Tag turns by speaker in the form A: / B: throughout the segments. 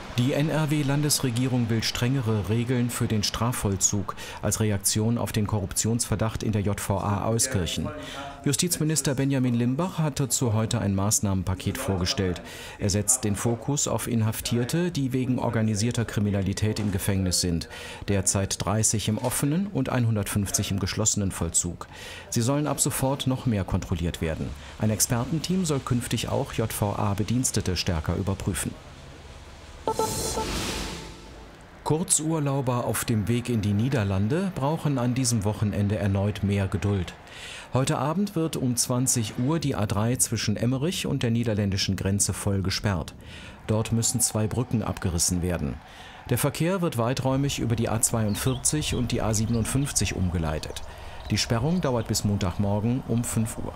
A: Die NRW-Landesregierung will strengere Regeln für den Strafvollzug als Reaktion auf den Korruptionsverdacht in der JVA Euskirchen. Justizminister Benjamin Limbach hat dazu heute ein Maßnahmenpaket vorgestellt. Er setzt den Fokus auf Inhaftierte, die wegen organisierter Kriminalität im Gefängnis sind. Derzeit 30 im offenen und 150 im geschlossenen Vollzug. Sie sollen ab sofort noch mehr kontrolliert werden. Ein Expertenteam soll künftig auch JVA-Bedienstete stärker überprüfen. Kurzurlauber auf dem Weg in die Niederlande brauchen an diesem Wochenende erneut mehr Geduld. Heute Abend wird um 20 Uhr die A3 zwischen Emmerich und der niederländischen Grenze voll gesperrt. Dort müssen 2 Brücken abgerissen werden. Der Verkehr wird weiträumig über die A42 und die A57 umgeleitet. Die Sperrung dauert bis Montagmorgen um 5 Uhr.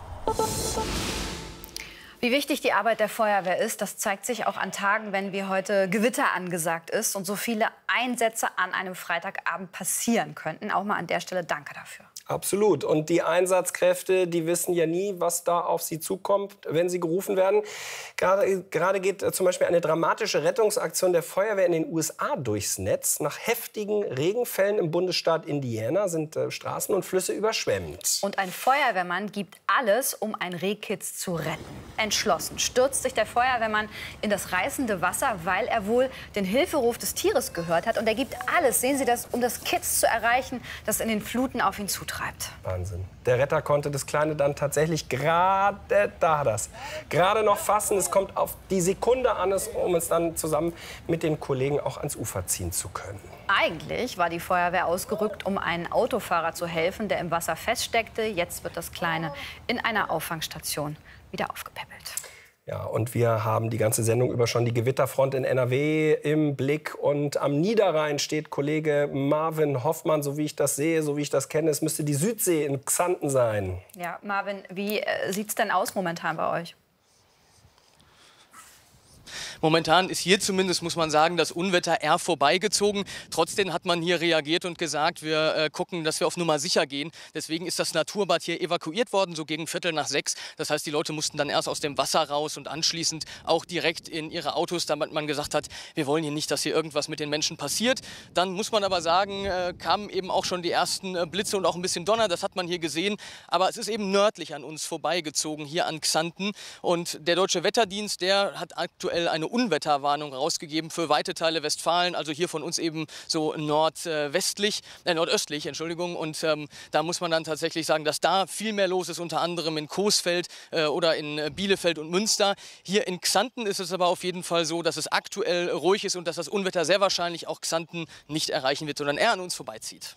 B: Wie wichtig die Arbeit der Feuerwehr ist, das zeigt sich auch an Tagen, wenn wie heute Gewitter angesagt ist und so viele Einsätze an einem Freitagabend passieren könnten. Auch mal an der Stelle danke dafür.
C: Absolut. Und die Einsatzkräfte, die wissen ja nie, was da auf sie zukommt, wenn sie gerufen werden. Gerade geht zum Beispiel eine dramatische Rettungsaktion der Feuerwehr in den USA durchs Netz. Nach heftigen Regenfällen im Bundesstaat Indiana sind Straßen und Flüsse überschwemmt.
B: Und ein Feuerwehrmann gibt alles, um ein Rehkitz zu retten. Entschlossen stürzt sich der Feuerwehrmann in das reißende Wasser, weil er wohl den Hilferuf des Tieres gehört hat. Und er gibt alles, sehen Sie das, um das Kitz zu erreichen, das in den Fluten auf ihn zutreibt.
C: Wahnsinn. Der Retter konnte das Kleine dann tatsächlich gerade noch fassen. Es kommt auf die Sekunde an, um es dann zusammen mit den Kollegen auch ans Ufer ziehen zu können.
B: Eigentlich war die Feuerwehr ausgerückt, um einem Autofahrer zu helfen, der im Wasser feststeckte. Jetzt wird das Kleine in einer Auffangstation wieder aufgepäppelt.
C: Ja, und wir haben die ganze Sendung über schon die Gewitterfront in NRW im Blick. Und am Niederrhein steht Kollege Marvin Hoffmann, so wie ich das sehe, so wie ich das kenne. Es müsste die Südsee in Xanten sein.
B: Ja, Marvin, wie sieht es denn aus momentan bei euch?
D: Momentan ist hier zumindest, muss man sagen, das Unwetter eher vorbeigezogen. Trotzdem hat man hier reagiert und gesagt, wir gucken, dass wir auf Nummer sicher gehen. Deswegen ist das Naturbad hier evakuiert worden, so gegen 5:45. Das heißt, die Leute mussten dann erst aus dem Wasser raus und anschließend auch direkt in ihre Autos, damit man gesagt hat, wir wollen hier nicht, dass hier irgendwas mit den Menschen passiert. Dann muss man aber sagen, kamen eben auch schon die ersten Blitze und auch ein bisschen Donner. Das hat man hier gesehen. Aber es ist eben nördlich an uns vorbeigezogen, hier an Xanten. Und der Deutsche Wetterdienst, der hat aktuell eine Unwetterwarnung rausgegeben für weite Teile Westfalen, also hier von uns eben so nordöstlich, Entschuldigung. Und da muss man dann tatsächlich sagen, dass da viel mehr los ist, unter anderem in Coesfeld oder in Bielefeld und Münster. Hier in Xanten ist es aber auf jeden Fall so, dass es aktuell ruhig ist und dass das Unwetter sehr wahrscheinlich auch Xanten nicht erreichen wird, sondern eher an uns vorbeizieht.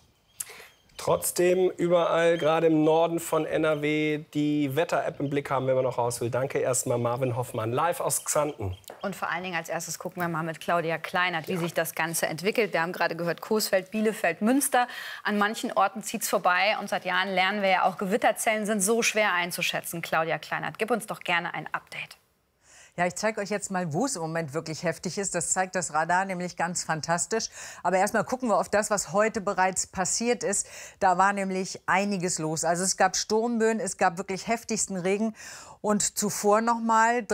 C: Trotzdem überall, gerade im Norden von NRW, die Wetter-App im Blick haben, wenn man noch raus will. Danke erstmal Marvin Hoffmann, live aus Xanten.
B: Und vor allen Dingen als erstes gucken wir mal mit Claudia Kleinert, wie sich das Ganze entwickelt. Wir haben gerade gehört, Coesfeld, Bielefeld, Münster. An manchen Orten zieht es vorbei. Und seit Jahren lernen wir ja auch, Gewitterzellen sind so schwer einzuschätzen. Claudia Kleinert, gib uns doch gerne ein Update.
E: Ja, ich zeige euch jetzt mal, wo es im Moment wirklich heftig ist. Das zeigt das Radar nämlich ganz fantastisch. Aber erstmal gucken wir auf das, was heute bereits passiert ist. Da war nämlich einiges los. Also es gab Sturmböen, es gab wirklich heftigsten Regen. Und zuvor noch mal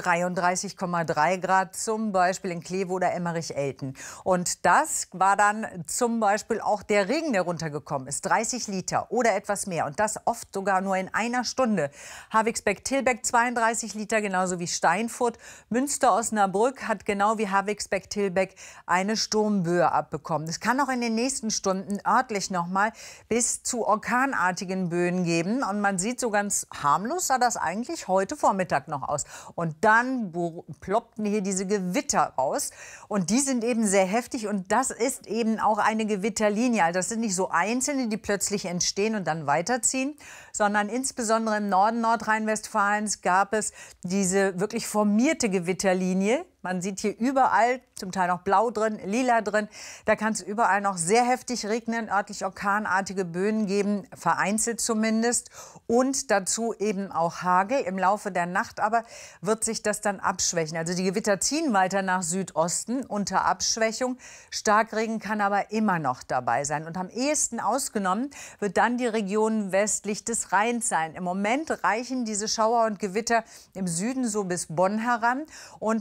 E: 33,3 Grad, zum Beispiel in Kleve oder Emmerich-Elten. Und das war dann zum Beispiel auch der Regen, der runtergekommen ist. 30 Liter oder etwas mehr. Und das oft sogar nur in einer Stunde. Havigsbeck-Tilbeck 32 Liter, genauso wie Steinfurt. Münster-Osnabrück hat genau wie Havigsbeck-Tilbeck eine Sturmböe abbekommen. Es kann auch in den nächsten Stunden örtlich noch mal bis zu orkanartigen Böen geben. Und man sieht, so ganz harmlos sah das eigentlich heute Vormittag noch aus. Und dann ploppten hier diese Gewitter raus. Und die sind eben sehr heftig. Und das ist eben auch eine Gewitterlinie. Also das sind nicht so einzelne, die plötzlich entstehen und dann weiterziehen, sondern insbesondere im Norden Nordrhein-Westfalens gab es diese wirklich formierte Gewitterlinie. Man sieht hier überall, zum Teil noch blau drin, lila drin. Da kann es überall noch sehr heftig regnen, örtlich orkanartige Böen geben, vereinzelt zumindest. Und dazu eben auch Hagel. Im Laufe der Nacht aber wird sich das dann abschwächen. Also die Gewitter ziehen weiter nach Südosten unter Abschwächung. Starkregen kann aber immer noch dabei sein. Und am ehesten ausgenommen wird dann die Region westlich des Rheins sein. Im Moment reichen diese Schauer und Gewitter im Süden so bis Bonn heran. Und über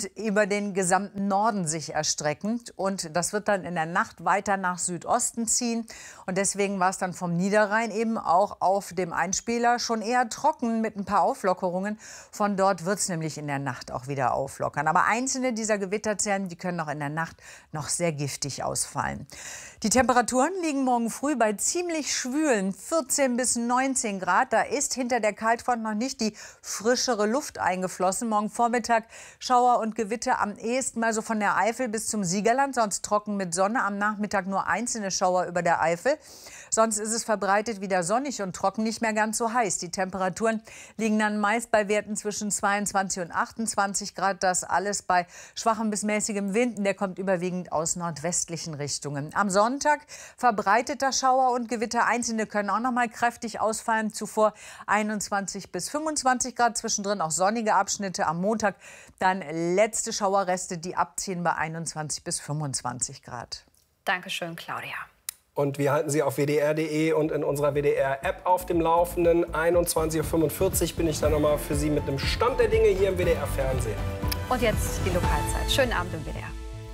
E: den gesamten Norden sich erstreckend. Und das wird dann in der Nacht weiter nach Südosten ziehen. Und deswegen war es dann vom Niederrhein eben auch auf dem Einspieler schon eher trocken mit ein paar Auflockerungen. Von dort wird es nämlich in der Nacht auch wieder auflockern. Aber einzelne dieser Gewitterzellen, die können auch in der Nacht noch sehr giftig ausfallen. Die Temperaturen liegen morgen früh bei ziemlich schwülen 14 bis 19 Grad. Da ist hinter der Kaltfront noch nicht die frischere Luft eingeflossen. Morgen Vormittag Schauer und Gewitter am ehesten mal so von der Eifel bis zum Siegerland, sonst trocken mit Sonne. Am Nachmittag nur einzelne Schauer über der Eifel. Sonst ist es verbreitet wieder sonnig und trocken, nicht mehr ganz so heiß. Die Temperaturen liegen dann meist bei Werten zwischen 22 und 28 Grad. Das alles bei schwachem bis mäßigem Wind. Der kommt überwiegend aus nordwestlichen Richtungen. Am Sonntag verbreiteter Schauer und Gewitter. Einzelne können auch noch mal kräftig ausfallen. Zuvor 21 bis 25 Grad. Zwischendrin auch sonnige Abschnitte. Am Montag dann letzte Schauerreste, die abziehen bei 21 bis 25 Grad.
B: Dankeschön, Claudia.
C: Und wir halten Sie auf wdr.de und in unserer WDR-App auf dem Laufenden. 21:45 Uhr bin ich dann noch mal für Sie mit einem Stand der Dinge hier im WDR-Fernsehen.
B: Und jetzt die Lokalzeit. Schönen Abend im WDR.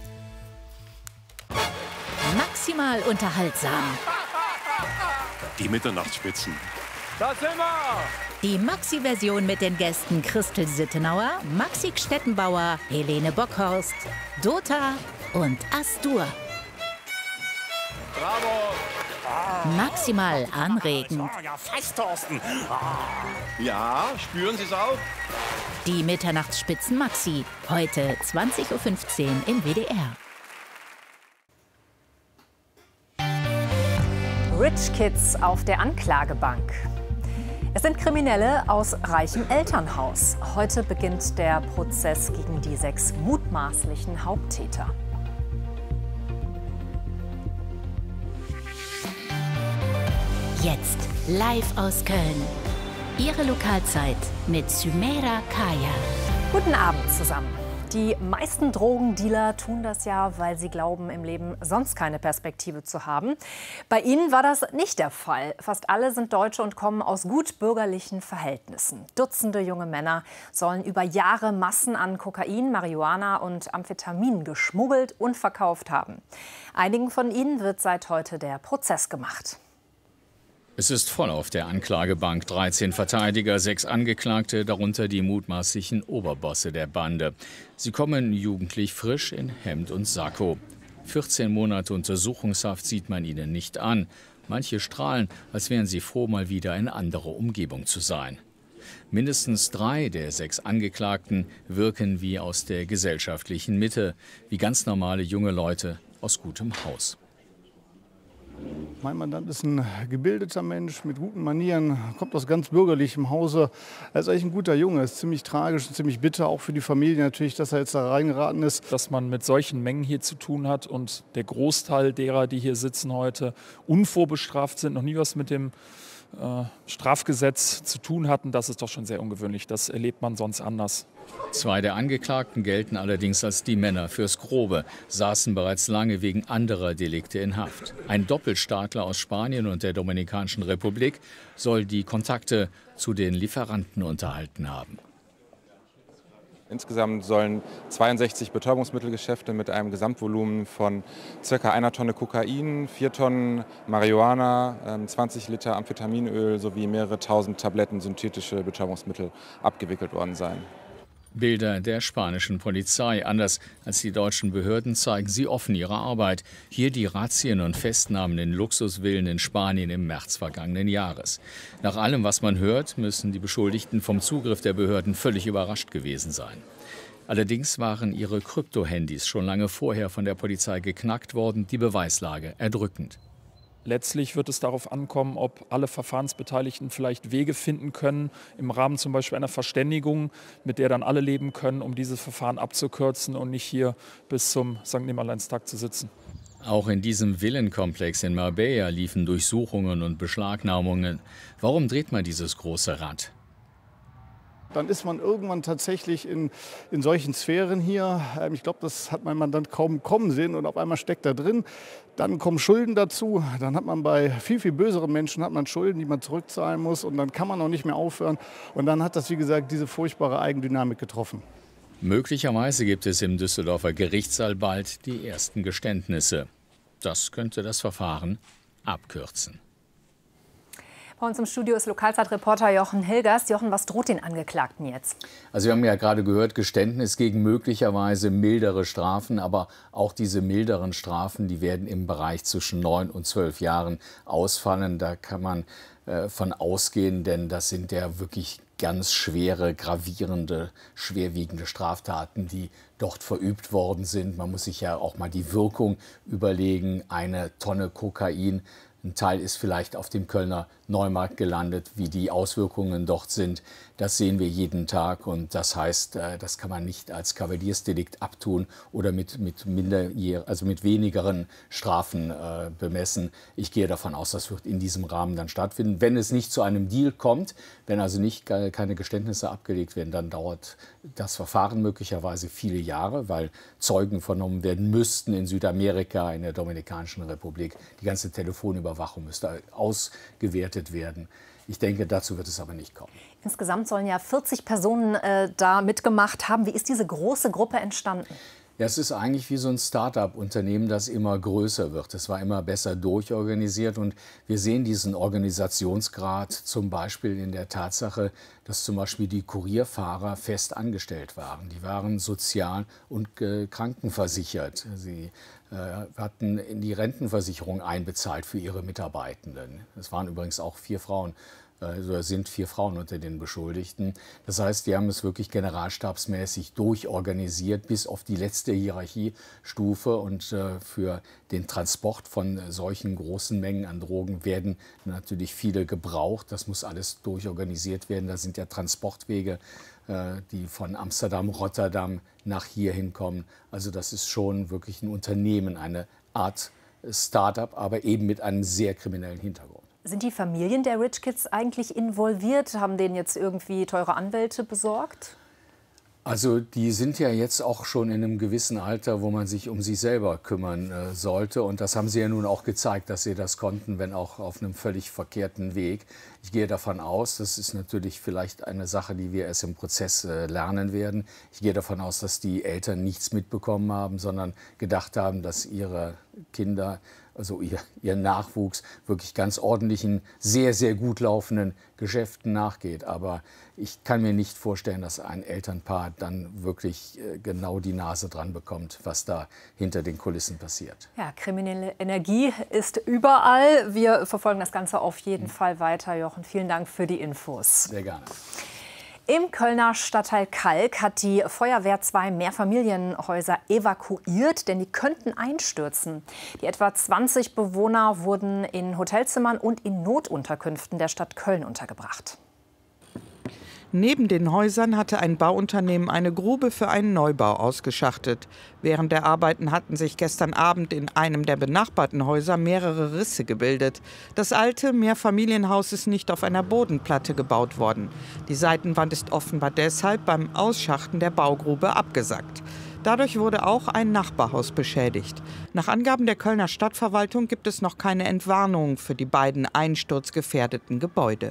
F: Maximal unterhaltsam.
G: Die Mitternachtsspitzen.
H: Da sind wir!
F: Die Maxi-Version mit den Gästen Christel Sittenauer, Maxi Stettenbauer, Helene Bockhorst, Dota und Astur.
H: Bravo!
F: Maximal anregend.
G: Ja, fast, Thorsten.
H: Ja, spüren Sie es auch?
F: Die Mitternachtsspitzen Maxi. Heute 20:15 Uhr im WDR.
I: Rich Kids auf der Anklagebank. Es sind Kriminelle aus reichem Elternhaus. Heute beginnt der Prozess gegen die 6 mutmaßlichen Haupttäter.
F: Jetzt live aus Köln. Ihre Lokalzeit mit Sümeira Kaya.
I: Guten Abend zusammen. Die meisten Drogendealer tun das ja, weil sie glauben, im Leben sonst keine Perspektive zu haben. Bei ihnen war das nicht der Fall. Fast alle sind Deutsche und kommen aus gut bürgerlichen Verhältnissen. Dutzende junge Männer sollen über Jahre Massen an Kokain, Marihuana und Amphetamin geschmuggelt und verkauft haben. Einigen von ihnen wird seit heute der Prozess gemacht.
J: Es ist voll auf der Anklagebank. 13 Verteidiger, 6 Angeklagte, darunter die mutmaßlichen Oberbosse der Bande. Sie kommen jugendlich frisch in Hemd und Sakko. 14 Monate Untersuchungshaft sieht man ihnen nicht an. Manche strahlen, als wären sie froh, mal wieder in andere Umgebung zu sein. Mindestens 3 der 6 Angeklagten wirken wie aus der gesellschaftlichen Mitte, wie ganz normale junge Leute aus gutem Haus.
K: Mein Mandant ist ein gebildeter Mensch mit guten Manieren, kommt aus ganz bürgerlichem Hause. Er ist eigentlich ein guter Junge, ist ziemlich tragisch und ziemlich bitter, auch für die Familie natürlich, dass er jetzt da reingeraten ist.
L: Dass man mit solchen Mengen hier zu tun hat und der Großteil derer, die hier sitzen heute, unvorbestraft sind, noch nie was mit dem Strafgesetz zu tun hatten, das ist doch schon sehr ungewöhnlich. Das erlebt man sonst anders.
J: 2 der Angeklagten gelten allerdings als die Männer fürs Grobe, saßen bereits lange wegen anderer Delikte in Haft. Ein Doppelstaatler aus Spanien und der Dominikanischen Republik soll die Kontakte zu den Lieferanten unterhalten haben.
M: Insgesamt sollen 62 Betäubungsmittelgeschäfte mit einem Gesamtvolumen von ca. 1 Tonne Kokain, 4 Tonnen Marihuana, 20 Liter Amphetaminöl sowie mehrere tausend Tabletten synthetische Betäubungsmittel abgewickelt worden sein.
J: Bilder der spanischen Polizei. Anders als die deutschen Behörden zeigen sie offen ihre Arbeit. Hier die Razzien und Festnahmen in Luxusvillen in Spanien im März vergangenen Jahres. Nach allem, was man hört, müssen die Beschuldigten vom Zugriff der Behörden völlig überrascht gewesen sein. Allerdings waren ihre Kryptohandys schon lange vorher von der Polizei geknackt worden, die Beweislage erdrückend.
L: Letztlich wird es darauf ankommen, ob alle Verfahrensbeteiligten vielleicht Wege finden können, im Rahmen zum Beispiel einer Verständigung, mit der dann alle leben können, um dieses Verfahren abzukürzen und nicht hier bis zum St. Nimmerleinstag zu sitzen.
J: Auch in diesem Villenkomplex in Marbella liefen Durchsuchungen und Beschlagnahmungen. Warum dreht man dieses große Rad?
K: Dann ist man irgendwann tatsächlich in solchen Sphären hier. Ich glaube, das hat mein Mandant kaum kommen sehen und auf einmal steckt er drin. Dann kommen Schulden dazu. Dann hat man bei viel, viel böseren Menschen hat man Schulden, die man zurückzahlen muss. Und dann kann man auch nicht mehr aufhören. Und dann hat das, wie gesagt, diese furchtbare Eigendynamik getroffen.
J: Möglicherweise gibt es im Düsseldorfer Gerichtssaal bald die ersten Geständnisse. Das könnte das Verfahren abkürzen.
I: Bei uns im Studio ist Lokalzeitreporter Jochen Hilgers. Jochen, was droht den Angeklagten jetzt?
J: Also wir haben ja gerade gehört, Geständnis gegen möglicherweise mildere Strafen. Aber auch diese milderen Strafen, die werden im Bereich zwischen 9 und 12 Jahren ausfallen. Da kann man von ausgehen, denn das sind ja wirklich ganz schwere, gravierende, schwerwiegende Straftaten, die dort verübt worden sind. Man muss sich ja auch mal die Wirkung überlegen. Eine Tonne Kokain, ein Teil ist vielleicht auf dem Kölner Neumarkt gelandet, wie die Auswirkungen dort sind. Das sehen wir jeden Tag und das heißt, das kann man nicht als Kavaliersdelikt abtun oder mit wenigeren Strafen bemessen. Ich gehe davon aus, das wird in diesem Rahmen dann stattfinden. Wenn es nicht zu einem Deal kommt, wenn also nicht keine Geständnisse abgelegt werden, dann dauert das Verfahren möglicherweise viele Jahre, weil Zeugen vernommen werden müssten in Südamerika, in der Dominikanischen Republik. Die ganze Telefonüberwachung müsste ausgewertet werden. Ich denke, dazu wird es aber nicht kommen.
I: Insgesamt sollen ja 40 Personen da mitgemacht haben. Wie ist diese große Gruppe entstanden?
J: Ja, es ist eigentlich wie so ein Start-up-Unternehmen, das immer größer wird. Es war immer besser durchorganisiert und wir sehen diesen Organisationsgrad zum Beispiel in der Tatsache, dass zum Beispiel die Kurierfahrer fest angestellt waren. Die waren sozial- und krankenversichert. Sie hatten in die Rentenversicherung einbezahlt für ihre Mitarbeitenden. Es waren übrigens auch 4 Frauen. Also sind 4 Frauen unter den Beschuldigten. Das heißt, die haben es wirklich generalstabsmäßig durchorganisiert bis auf die letzte Hierarchiestufe. Und für den Transport von solchen großen Mengen an Drogen werden natürlich viele gebraucht. Das muss alles durchorganisiert werden. Da sind ja Transportwege, die von Amsterdam, Rotterdam nach hier hinkommen. Also das ist schon wirklich ein Unternehmen, eine Art Start-up, aber eben mit einem sehr kriminellen Hintergrund.
I: Sind die Familien der Rich Kids eigentlich involviert? Haben denen jetzt irgendwie teure Anwälte besorgt?
J: Also die sind ja jetzt auch schon in einem gewissen Alter, wo man sich um sie selber kümmern sollte. Und das haben sie ja nun auch gezeigt, dass sie das konnten, wenn auch auf einem völlig verkehrten Weg. Ich gehe davon aus, das ist natürlich vielleicht eine Sache, die wir erst im Prozess lernen werden. Ich gehe davon aus, dass die Eltern nichts mitbekommen haben, sondern gedacht haben, dass ihre Kinder, also ihr Nachwuchs, wirklich ganz ordentlichen, sehr, sehr gut laufenden Geschäften nachgeht. Aber ich kann mir nicht vorstellen, dass ein Elternpaar dann wirklich genau die Nase dran bekommt, was da hinter den Kulissen passiert.
I: Ja, kriminelle Energie ist überall. Wir verfolgen das Ganze auf jeden Fall weiter. Jochen, vielen Dank für die Infos.
J: Sehr gerne.
I: Im Kölner Stadtteil Kalk hat die Feuerwehr 2 Mehrfamilienhäuser evakuiert, denn die könnten einstürzen. Die etwa 20 Bewohner wurden in Hotelzimmern und in Notunterkünften der Stadt Köln untergebracht.
N: Neben den Häusern hatte ein Bauunternehmen eine Grube für einen Neubau ausgeschachtet. Während der Arbeiten hatten sich gestern Abend in einem der benachbarten Häuser mehrere Risse gebildet. Das alte Mehrfamilienhaus ist nicht auf einer Bodenplatte gebaut worden. Die Seitenwand ist offenbar deshalb beim Ausschachten der Baugrube abgesackt. Dadurch wurde auch ein Nachbarhaus beschädigt. Nach Angaben der Kölner Stadtverwaltung gibt es noch keine Entwarnung für die beiden einsturzgefährdeten Gebäude.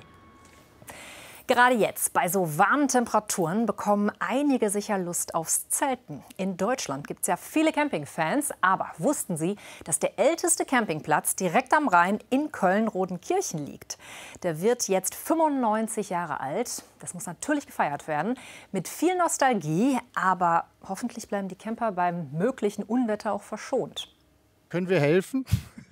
I: Gerade jetzt, bei so warmen Temperaturen, bekommen einige sicher Lust aufs Zelten. In Deutschland gibt es ja viele Campingfans, aber wussten Sie, dass der älteste Campingplatz direkt am Rhein in Köln-Rodenkirchen liegt? Der wird jetzt 95 Jahre alt. Das muss natürlich gefeiert werden, mit viel Nostalgie, aber hoffentlich bleiben die Camper beim möglichen Unwetter auch verschont.
K: Können wir helfen?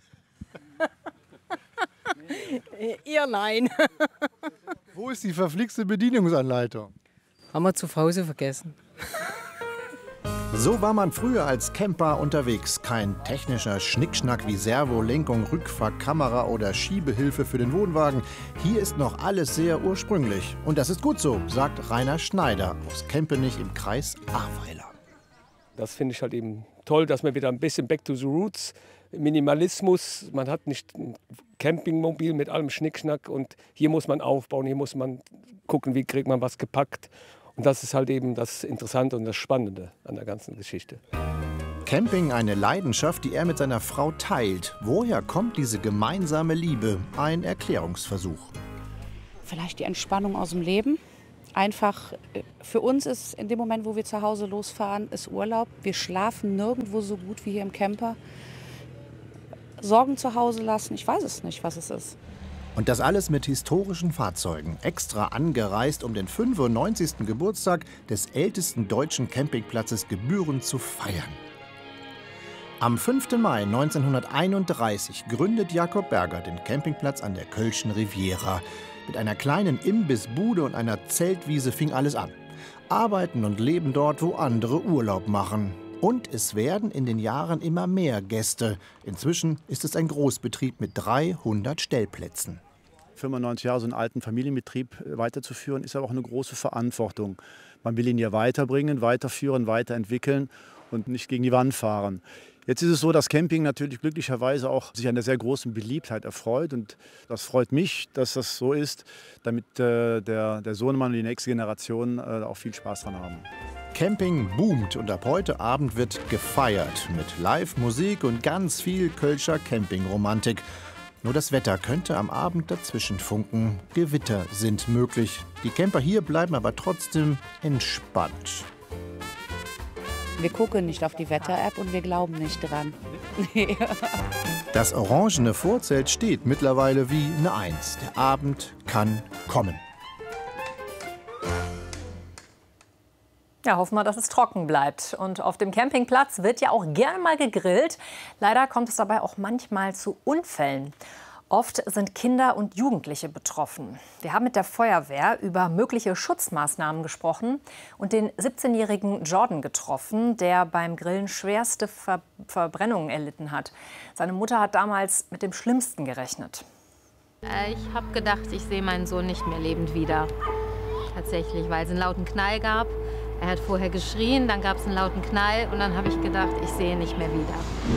O: Ihr nein.
K: Wo ist die verflixte Bedienungsanleitung?
O: Haben wir zu Hause vergessen.
P: So war man früher als Camper unterwegs. Kein technischer Schnickschnack wie Servolenkung, Rückfahrkamera oder Schiebehilfe für den Wohnwagen. Hier ist noch alles sehr ursprünglich. Und das ist gut so, sagt Rainer Schneider aus Kempenich im Kreis Ahrweiler.
Q: Das finde ich halt eben toll, dass man wieder ein bisschen back to the roots, Minimalismus, man hat nicht ein Campingmobil mit allem Schnickschnack und hier muss man aufbauen, hier muss man gucken, wie kriegt man was gepackt. Und das ist halt eben das Interessante und das Spannende an der ganzen Geschichte.
P: Camping, eine Leidenschaft, die er mit seiner Frau teilt. Woher kommt diese gemeinsame Liebe? Ein Erklärungsversuch.
R: Vielleicht die Entspannung aus dem Leben. Einfach, für uns ist in dem Moment, wo wir zu Hause losfahren, ist Urlaub. Wir schlafen nirgendwo so gut wie hier im Camper. Sorgen zu Hause lassen, ich weiß es nicht, was es ist.
P: Und das alles mit historischen Fahrzeugen, extra angereist, um den 95. Geburtstag des ältesten deutschen Campingplatzes gebührend zu feiern. Am 5. Mai 1931 gründet Jakob Berger den Campingplatz an der Kölschen Riviera. Mit einer kleinen Imbissbude und einer Zeltwiese fing alles an. Arbeiten und leben dort, wo andere Urlaub machen. Und es werden in den Jahren immer mehr Gäste. Inzwischen ist es ein Großbetrieb mit 300 Stellplätzen.
S: 95 Jahre so einen alten Familienbetrieb weiterzuführen, ist aber auch eine große Verantwortung. Man will ihn ja weiterbringen, weiterführen, weiterentwickeln und nicht gegen die Wand fahren. Jetzt ist es so, dass Camping natürlich glücklicherweise auch sich einer sehr großen Beliebtheit erfreut. Und das freut mich, dass das so ist, damit der Sohnemann und die nächste Generation auch viel Spaß dran haben.
P: Camping boomt und ab heute Abend wird gefeiert mit Live-Musik und ganz viel Kölscher Campingromantik. Nur das Wetter könnte am Abend dazwischen funken. Gewitter sind möglich. Die Camper hier bleiben aber trotzdem entspannt.
R: Wir gucken nicht auf die Wetter-App und wir glauben nicht dran.
P: Das orangene Vorzelt steht mittlerweile wie eine Eins. Der Abend kann kommen.
I: Ja, hoffen wir, dass es trocken bleibt. Und auf dem Campingplatz wird ja auch gerne mal gegrillt. Leider kommt es dabei auch manchmal zu Unfällen. Oft sind Kinder und Jugendliche betroffen. Wir haben mit der Feuerwehr über mögliche Schutzmaßnahmen gesprochen und den 17-jährigen Jordan getroffen, der beim Grillen schwerste Verbrennungen erlitten hat. Seine Mutter hat damals mit dem Schlimmsten gerechnet.
T: Ich habe gedacht, ich sehe meinen Sohn nicht mehr lebend wieder. Tatsächlich, weil es einen lauten Knall gab. Er hat vorher geschrien, dann gab es einen lauten Knall und dann habe ich gedacht, ich sehe ihn nicht mehr wieder.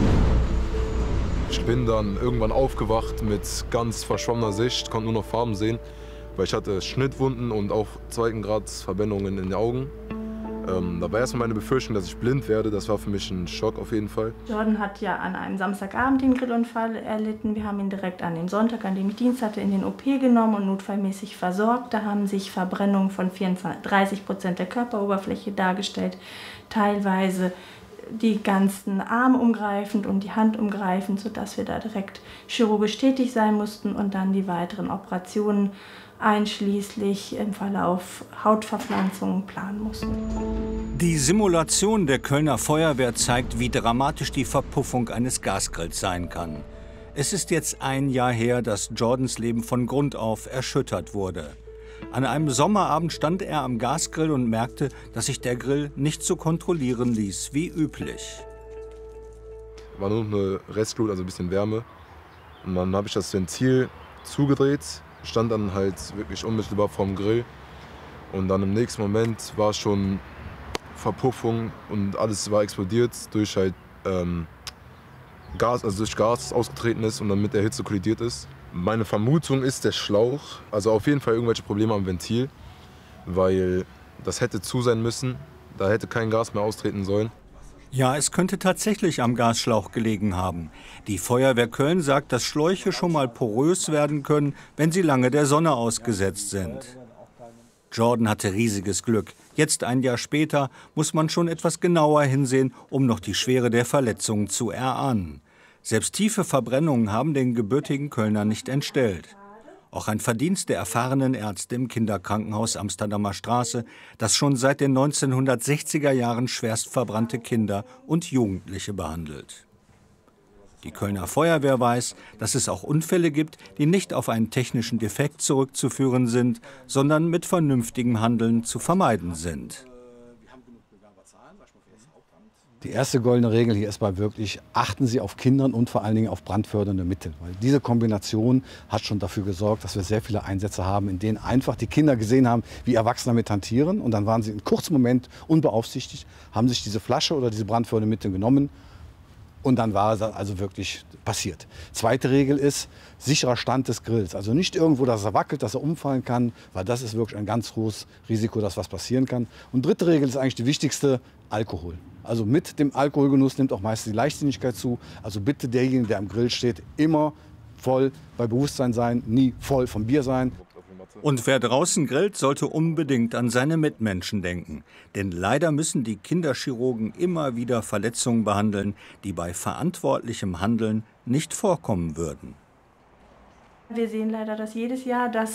U: Ich bin dann irgendwann aufgewacht mit ganz verschwommener Sicht, konnte nur noch Farben sehen, weil ich hatte Schnittwunden und auch 2. Grad Verbrennungen in den Augen. Da war erstmal meine Befürchtung, dass ich blind werde. Das war für mich ein Schock auf jeden Fall.
V: Jordan hat ja an einem Samstagabend den Grillunfall erlitten. Wir haben ihn direkt an dem Sonntag, an dem ich Dienst hatte, in den OP genommen und notfallmäßig versorgt. Da haben sich Verbrennungen von 30% der Körperoberfläche dargestellt, teilweise die ganzen Arme umgreifend und die Hand umgreifend, sodass wir da direkt chirurgisch tätig sein mussten und dann die weiteren Operationen einschließlich im Verlauf Hautverpflanzungen planen mussten.
W: Die Simulation der Kölner Feuerwehr zeigt, wie dramatisch die Verpuffung eines Gasgrills sein kann. Es ist jetzt ein Jahr her, dass Jordans Leben von Grund auf erschüttert wurde. An einem Sommerabend stand er am Gasgrill und merkte, dass sich der Grill nicht so kontrollieren ließ wie üblich.
U: War nur noch eine Restglut, also ein bisschen Wärme. Und dann habe ich das Ventil zugedreht, stand dann halt wirklich unmittelbar vorm Grill. Und dann im nächsten Moment war schon Verpuffung und alles war explodiert durch halt Gas, also durch Gas, das ausgetreten ist und dann mit der Hitze kollidiert ist. Meine Vermutung ist der Schlauch, also auf jeden Fall irgendwelche Probleme am Ventil, weil das hätte zu sein müssen, da hätte kein Gas mehr austreten sollen.
W: Ja, es könnte tatsächlich am Gasschlauch gelegen haben. Die Feuerwehr Köln sagt, dass Schläuche schon mal porös werden können, wenn sie lange der Sonne ausgesetzt sind. Jordan hatte riesiges Glück. Jetzt, ein Jahr später, muss man schon etwas genauer hinsehen, um noch die Schwere der Verletzungen zu erahnen. Selbst tiefe Verbrennungen haben den gebürtigen Kölner nicht entstellt. Auch ein Verdienst der erfahrenen Ärzte im Kinderkrankenhaus Amsterdamer Straße, das schon seit den 1960er Jahren schwerst verbrannte Kinder und Jugendliche behandelt. Die Kölner Feuerwehr weiß, dass es auch Unfälle gibt, die nicht auf einen technischen Defekt zurückzuführen sind, sondern mit vernünftigem Handeln zu vermeiden sind.
X: Die erste goldene Regel hier ist mal wirklich, achten Sie auf Kindern und vor allen Dingen auf brandfördernde Mittel. Weil diese Kombination hat schon dafür gesorgt, dass wir sehr viele Einsätze haben, in denen einfach die Kinder gesehen haben, wie Erwachsene damit hantieren. Und dann waren sie in einem kurzen Moment unbeaufsichtigt, haben sich diese Flasche oder diese brandfördernde Mittel genommen. Und dann war es also wirklich passiert. Zweite Regel ist sicherer Stand des Grills. Also nicht irgendwo, dass er wackelt, dass er umfallen kann, weil das ist wirklich ein ganz hohes Risiko, dass was passieren kann. Und dritte Regel ist eigentlich die wichtigste, Alkohol. Also mit dem Alkoholgenuss nimmt auch meistens die Leichtsinnigkeit zu. Also bitte derjenige, der am Grill steht, immer voll bei Bewusstsein sein, nie voll vom Bier sein.
W: Und wer draußen grillt, sollte unbedingt an seine Mitmenschen denken. Denn leider müssen die Kinderchirurgen immer wieder Verletzungen behandeln, die bei verantwortlichem Handeln nicht vorkommen würden.
V: Wir sehen leider, dass jedes Jahr das